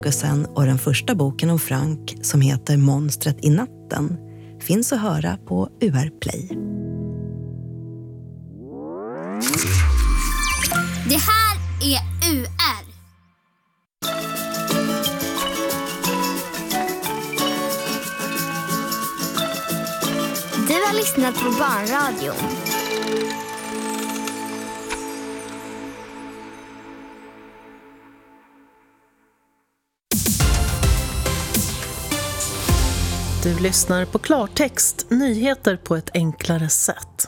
Och den första boken om Frank, som heter Monstret i natten, finns att höra på UR Play. Det här är UR. Du har lyssnat på Barnradion. Du lyssnar på Klartext, nyheter på ett enklare sätt.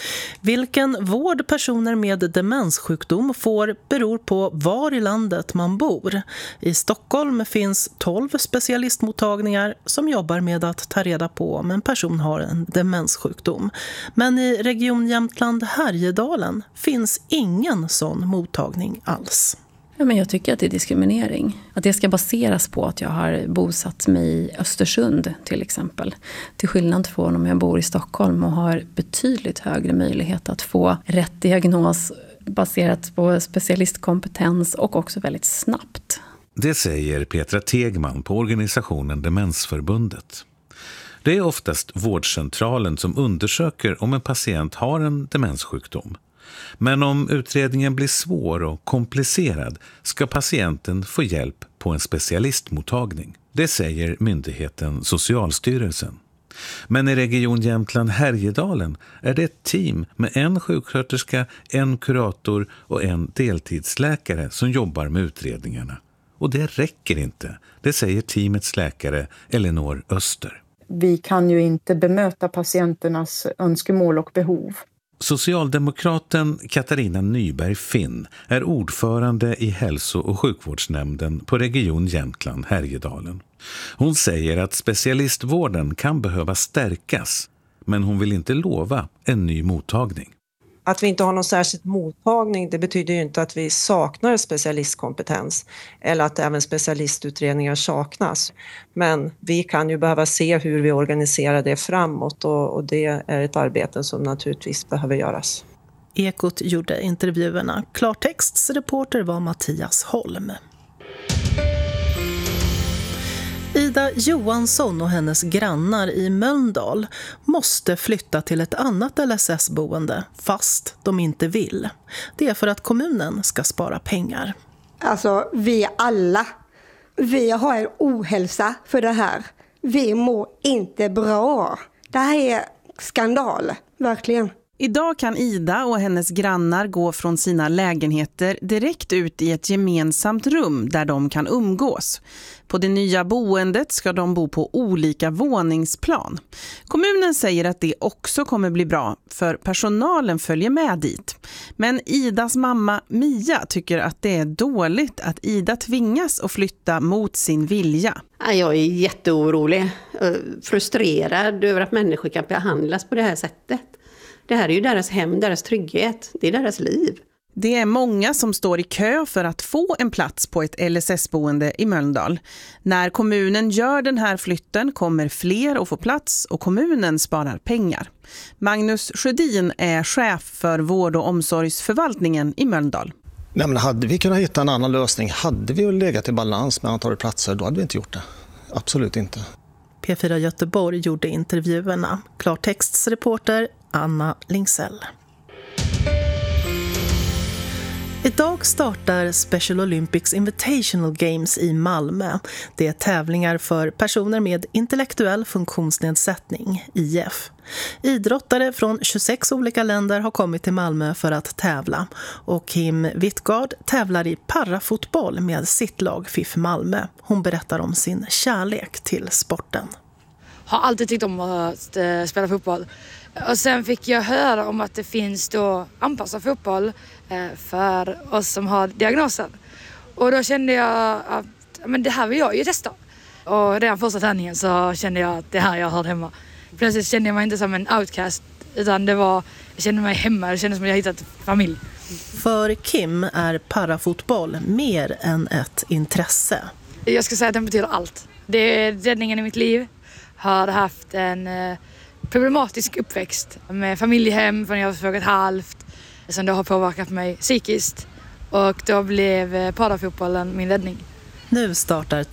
Vilken vård personer med demenssjukdom får beror på var i landet man bor. I Stockholm finns 12 specialistmottagningar som jobbar med att ta reda på om en person har en demenssjukdom. Men i Region Jämtland Härjedalen finns ingen sån mottagning alls. Ja, men jag tycker att det är diskriminering. Att det ska baseras på att jag har bosatt mig i Östersund till exempel. Till skillnad från om jag bor i Stockholm och har betydligt högre möjlighet att få rätt diagnos baserat på specialistkompetens och också väldigt snabbt. Det säger Petra Tegman på organisationen Demensförbundet. Det är oftast vårdcentralen som undersöker om en patient har en demenssjukdom. Men om utredningen blir svår och komplicerad ska patienten få hjälp på en specialistmottagning. Det säger myndigheten Socialstyrelsen. Men i Region Jämtland Härjedalen är det ett team med en sjuksköterska, en kurator och en deltidsläkare som jobbar med utredningarna. Och det räcker inte, det säger teamets läkare Elinor Öster. Vi kan ju inte bemöta patienternas önskemål och behov. Socialdemokraten Katarina Nyberg-Finn är ordförande i hälso- och sjukvårdsnämnden på Region Jämtland Härjedalen. Hon säger att specialistvården kan behöva stärkas, men hon vill inte lova en ny mottagning. Att vi inte har någon särskild mottagning, det betyder ju inte att vi saknar specialistkompetens eller att även specialistutredningar saknas. Men vi kan ju behöva se hur vi organiserar det framåt och det är ett arbete som naturligtvis behöver göras. Ekot gjorde intervjuerna. Klartexts reporter var Mattias Holm. Ida Johansson och hennes grannar i Mölndal måste flytta till ett annat LSS-boende fast de inte vill. Det är för att kommunen ska spara pengar. Alltså vi alla, vi har en ohälsa för det här. Vi mår inte bra. Det här är skandal, verkligen. Idag kan Ida och hennes grannar gå från sina lägenheter direkt ut i ett gemensamt rum där de kan umgås. På det nya boendet ska de bo på olika våningsplan. Kommunen säger att det också kommer bli bra för personalen följer med dit. Men Idas mamma Mia tycker att det är dåligt att Ida tvingas att flytta mot sin vilja. Jag är jätteorolig, frustrerad över att människor kan behandlas på det här sättet. Det här är ju deras hem, deras trygghet, det är deras liv. Det är många som står i kö för att få en plats på ett LSS-boende i Mölndal. När kommunen gör den här flytten kommer fler att få plats och kommunen sparar pengar. Magnus Sjödin är chef för vård- och omsorgsförvaltningen i Mölndal. Nej, men hade vi kunnat hitta en annan lösning, hade vi legat i balans med antalet platser, då hade vi inte gjort det. Absolut inte. P4 Göteborg gjorde intervjuerna. Klartexts reporter Anna Lingsell. Idag startar Special Olympics Invitational Games i Malmö. Det är tävlingar för personer med intellektuell funktionsnedsättning, IF. Idrottare från 26 olika länder har kommit till Malmö för att tävla. Och Kim Wittgard tävlar i parafotboll med sitt lag FIF Malmö. Hon berättar om sin kärlek till sporten. Har alltid tyckt om att spela fotboll. Och sen fick jag höra om att det finns då anpassad fotboll för oss som har diagnosen. Och då kände jag att men det här vill jag ju testa. Och redan första träningen så kände jag att det här jag hörde hemma. Plötsligt kände jag mig inte som en outcast utan jag kände mig hemma. Det kändes som att jag hittat familj. För Kim är parafotboll mer än ett intresse. Jag ska säga att den betyder allt. Det är räddningen i mitt liv. Har haft en problematisk uppväxt med familjehem från jag var 2,5 som då har påverkat mig psykiskt och då blev parafotbollen min räddning. Nu startar